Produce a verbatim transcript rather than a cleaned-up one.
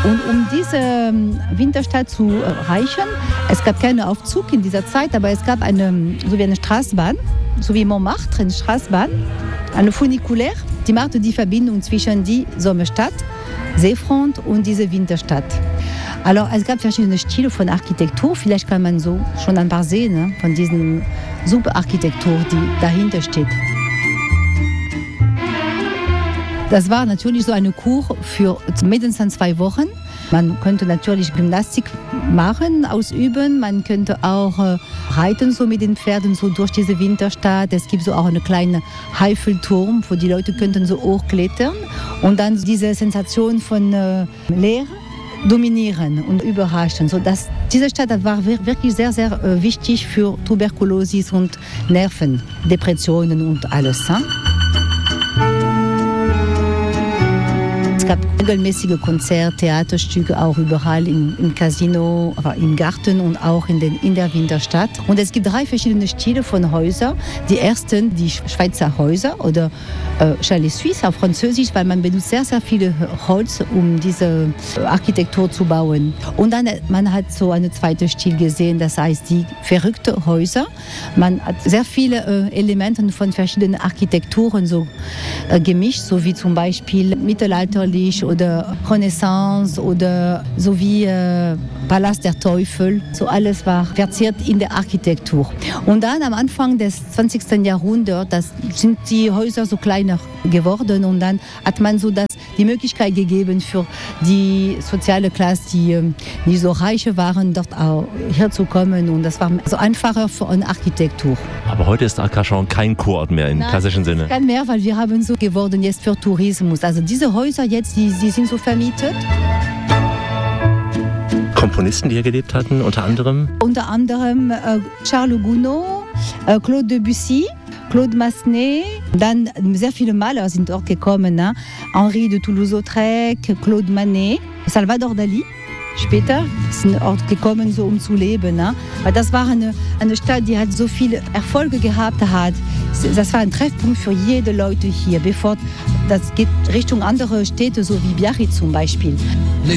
Und um diese Winterstadt zu erreichen, es gab keinen Aufzug in dieser Zeit, aber es gab eine, so wie eine Straßenbahn, so wie Montmartre, eine Straßenbahn, eine Funiculaire, die machte die Verbindung zwischen die Sommerstadt, Seefront und diese Winterstadt. Also es gab verschiedene Stile von Architektur, vielleicht kann man so schon ein paar sehen, ne, von diesen super Architektur, die dahinter steht. Das war natürlich so eine Kur für mindestens zwei Wochen. Man könnte natürlich Gymnastik machen, ausüben. Man könnte auch äh, reiten so mit den Pferden so durch diese Winterstadt. Es gibt so auch einen kleinen Eiffelturm, wo die Leute könnten so hochklettern und dann diese Sensation von äh, Leere dominieren und überraschen. So dass diese Stadt war wirklich sehr, sehr äh, wichtig für Tuberkulosis und Nervendepressionen und alles. Hein? Es gab regelmäßige Konzerte, Theaterstücke auch überall im, im Casino, im Garten und auch in, den, in der Winterstadt. Und es gibt drei verschiedene Stile von Häusern. Die ersten, die Schweizer Häuser oder äh, Chalet Suisse auf Französisch, weil man benutzt sehr, sehr viel Holz, um diese Architektur zu bauen. Und dann man hat so einen zweiten Stil gesehen, das heißt die verrückten Häuser. Man hat sehr viele äh, Elemente von verschiedenen Architekturen so äh, gemischt, so wie zum Beispiel mittelalterlich oder Renaissance oder so wie äh, Palast der Teufel. So alles war verziert in der Architektur. Und dann am Anfang des zwanzigsten Jahrhunderts, das sind die Häuser so kleiner geworden und dann hat man so das, die Möglichkeit gegeben für die soziale Klasse, die nicht so reiche waren, dort auch herzukommen und das war so einfacher für eine Architektur. Aber heute ist Arcachon kein Kurort mehr im Nein, klassischen Sinne. Kein mehr, weil wir haben so geworden jetzt für Tourismus. Also diese Häuser jetzt, die, die sind so vermietet. Komponisten, die hier gelebt hatten, unter anderem? Unter anderem äh, Charles Gounod, äh, Claude Debussy, Claude Massenet. Dann sehr viele Maler sind dort gekommen. Ne? Henri de Toulouse-Lautrec, Claude Manet, Salvador Dali. Später sind dort gekommen, so um zu leben. Ne? Weil das war eine, eine Stadt, die hat so viele Erfolge gehabt hat. Das war ein Treffpunkt für jede Leute hier, bevor das geht Richtung andere Städte, so wie Biarritz zum Beispiel.